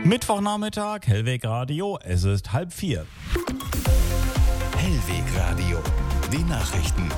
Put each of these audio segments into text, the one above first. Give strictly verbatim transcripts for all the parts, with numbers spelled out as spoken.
Mittwochnachmittag, Hellweg Radio, es ist halb vier. Hellweg Radio, die Nachrichten.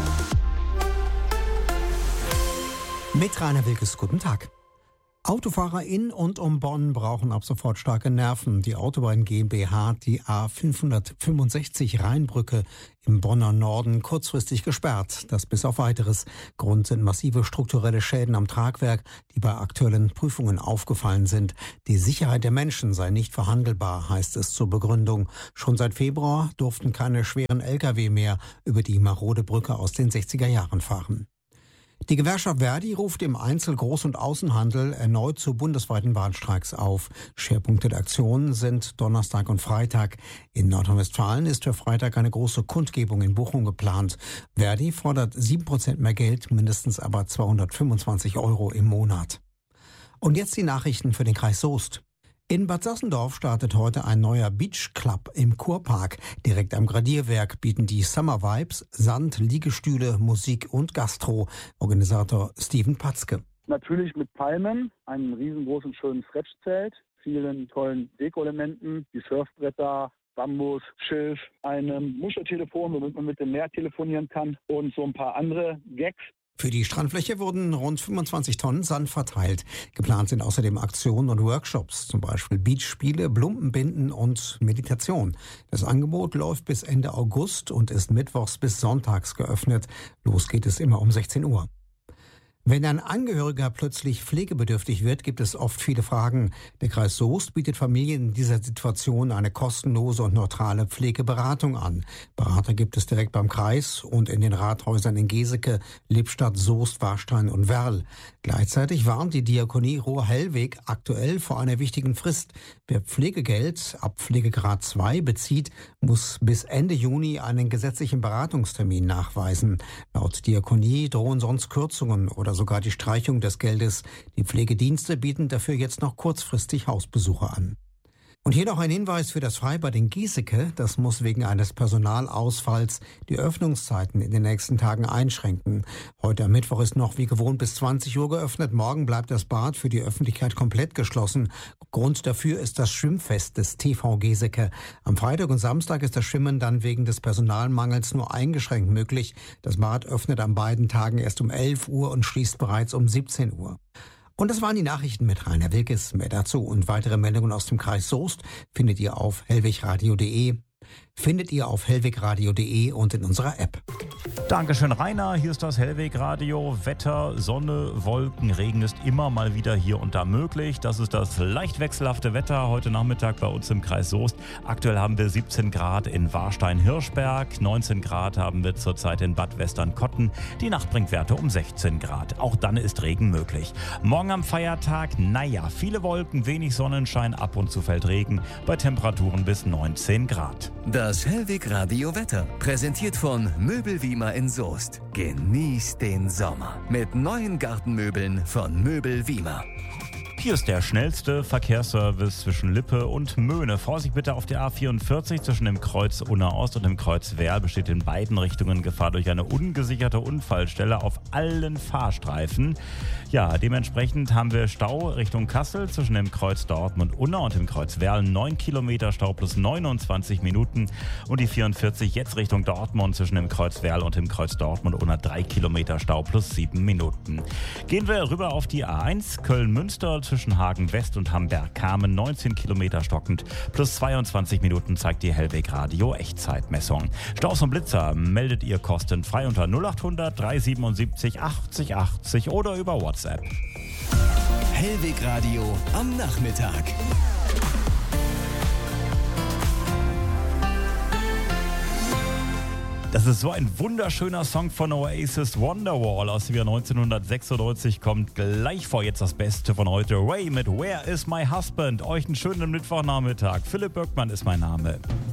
Mit Rainer Wilkes, guten Tag. Autofahrer in und um Bonn brauchen ab sofort starke Nerven. Die Autobahn GmbH hat die A fünfhundertfünfundsechzig Rheinbrücke im Bonner Norden kurzfristig gesperrt. Das bis auf Weiteres. Grund sind massive strukturelle Schäden am Tragwerk, die bei aktuellen Prüfungen aufgefallen sind. Die Sicherheit der Menschen sei nicht verhandelbar, heißt es zur Begründung. Schon seit Februar durften keine schweren Lkw mehr über die marode Brücke aus den sechziger Jahren fahren. Die Gewerkschaft Verdi ruft im Einzel-, Groß- und Außenhandel erneut zu bundesweiten Warnstreiks auf. Schwerpunkte der Aktion sind Donnerstag und Freitag. In Nordrhein-Westfalen ist für Freitag eine große Kundgebung in Bochum geplant. Verdi fordert sieben Prozent mehr Geld, mindestens aber zweihundertfünfundzwanzig Euro im Monat. Und jetzt die Nachrichten für den Kreis Soest. In Bad Sassendorf startet heute ein neuer Beach Club im Kurpark. Direkt am Gradierwerk bieten die Summer Vibes Sand, Liegestühle, Musik und Gastro. Organisator Steven Patzke. Natürlich mit Palmen, einem riesengroßen schönen Stretchzelt, vielen tollen Deko-Elementen, wie Surfbretter, Bambus, Schilf, einem Muscheltelefon, womit man mit dem Meer telefonieren kann und so ein paar andere Gags. Für die Strandfläche wurden rund fünfundzwanzig Tonnen Sand verteilt. Geplant sind außerdem Aktionen und Workshops, zum Beispiel Beachspiele, Blumpenbinden und Meditation. Das Angebot läuft bis Ende August und ist mittwochs bis sonntags geöffnet. Los geht es immer um sechzehn Uhr. Wenn ein Angehöriger plötzlich pflegebedürftig wird, gibt es oft viele Fragen. Der Kreis Soest bietet Familien in dieser Situation eine kostenlose und neutrale Pflegeberatung an. Berater gibt es direkt beim Kreis und in den Rathäusern in Geseke, Lippstadt, Soest, Warstein und Werl. Gleichzeitig warnt die Diakonie Ruhr-Hellweg aktuell vor einer wichtigen Frist. Wer Pflegegeld ab Pflegegrad zwei bezieht, muss bis Ende Juni einen gesetzlichen Beratungstermin nachweisen. Laut Diakonie drohen sonst Kürzungen oder sogar die Streichung des Geldes. Die Pflegedienste bieten dafür jetzt noch kurzfristig Hausbesuche an. Und hier noch ein Hinweis für das Freibad in Gieseke. Das muss wegen eines Personalausfalls die Öffnungszeiten in den nächsten Tagen einschränken. Heute am Mittwoch ist noch wie gewohnt bis zwanzig Uhr geöffnet. Morgen bleibt das Bad für die Öffentlichkeit komplett geschlossen. Grund dafür ist das Schwimmfest des T V Gieseke. Am Freitag und Samstag ist das Schwimmen dann wegen des Personalmangels nur eingeschränkt möglich. Das Bad öffnet an beiden Tagen erst um elf Uhr und schließt bereits um siebzehn Uhr. Und das waren die Nachrichten mit Rainer Wilkes. Mehr dazu und weitere Meldungen aus dem Kreis Soest findet ihr auf hellwegradio punkt de. Findet ihr auf hellwegradio punkt de und in unserer App. Dankeschön, Rainer. Hier ist das Hellweg Radio. Wetter, Sonne, Wolken, Regen ist immer mal wieder hier und da möglich. Das ist das leicht wechselhafte Wetter heute Nachmittag bei uns im Kreis Soest. Aktuell haben wir siebzehn Grad in Warstein-Hirschberg, neunzehn Grad haben wir zurzeit in Bad Westernkotten. Die Nacht bringt Werte um sechzehn Grad. Auch dann ist Regen möglich. Morgen am Feiertag, naja, viele Wolken, wenig Sonnenschein, ab und zu fällt Regen bei Temperaturen bis neunzehn Grad. Das Hellweg Radio Wetter, präsentiert von Möbel Wiemer in Soest. Genießt den Sommer mit neuen Gartenmöbeln von Möbel Wiemer. Hier ist der schnellste Verkehrsservice zwischen Lippe und Möhne. Vorsicht bitte auf der A vierundvierzig zwischen dem Kreuz Unna Ost und dem Kreuz Werl besteht in beiden Richtungen Gefahr durch eine ungesicherte Unfallstelle auf allen Fahrstreifen. Ja, dementsprechend haben wir Stau Richtung Kassel zwischen dem Kreuz Dortmund-Unna und dem Kreuz Werl. neun Kilometer Stau plus neunundzwanzig Minuten. Und die vierundvierzig jetzt Richtung Dortmund zwischen dem Kreuz Werl und dem Kreuz Dortmund-Unna. drei Kilometer Stau plus sieben Minuten. Gehen wir rüber auf die A eins Köln-Münster zwischen Hagen West und Hamberg-Kamen. neunzehn Kilometer stockend plus zweiundzwanzig Minuten zeigt die Hellweg Radio Echtzeitmessung. Staus und Blitzer meldet ihr kostenfrei unter null acht hundert dreihundertsiebenundsiebzig achtzig achtzig oder über WhatsApp. Hellweg Radio am Nachmittag. Das ist so ein wunderschöner Song von Oasis, Wonderwall aus dem Jahr neunzehnhundertsechsundneunzig. Kommt gleich vor jetzt das Beste von heute. Ray mit Where is my husband? Euch einen schönen Mittwochnachmittag. Philipp Böckmann ist mein Name.